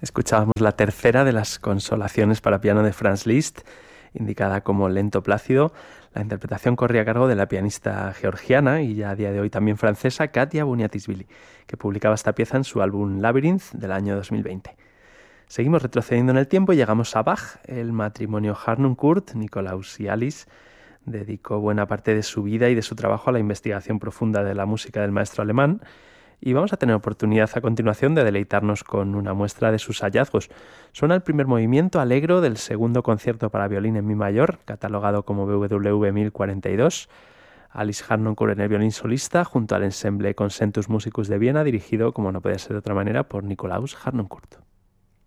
Escuchábamos la tercera de las consolaciones para piano de Franz Liszt, indicada como Lento Plácido. La interpretación corría a cargo de la pianista georgiana y ya a día de hoy también francesa Katia Buniatisvili, que publicaba esta pieza en su álbum Labyrinth del año 2020. Seguimos retrocediendo en el tiempo y llegamos a Bach. El matrimonio Harnoncourt, Nikolaus y Alice, dedicó buena parte de su vida y de su trabajo a la investigación profunda de la música del maestro alemán. Y vamos a tener oportunidad a continuación de deleitarnos con una muestra de sus hallazgos. Suena el primer movimiento alegro del segundo concierto para violín en mi mayor, catalogado como BWV 1042. Alice Harnoncourt en el violín solista, junto al ensemble Concentus Musicus de Viena, dirigido, como no puede ser de otra manera, por Nikolaus Harnoncourt.